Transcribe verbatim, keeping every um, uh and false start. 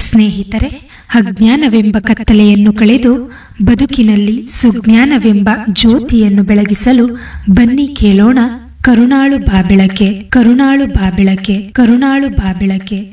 ಸ್ನೇಹಿತರೆ, ಅಜ್ಞಾನವೆಂಬ ಕತ್ತಲೆಯನ್ನು ಕಳೆದು ಬದುಕಿನಲ್ಲಿ ಸುಜ್ಞಾನವೆಂಬ ಜ್ಯೋತಿಯನ್ನು ಬೆಳಗಿಸಲು ಬನ್ನಿ ಕೇಳೋಣ ಕರುಣಾಳು ಬಾಬೆಳಕೆ, ಕರುಣಾಳು ಬಾಬೆಳಕೆ, ಕರುಣಾಳು ಬಾಬೆಳಕೆ.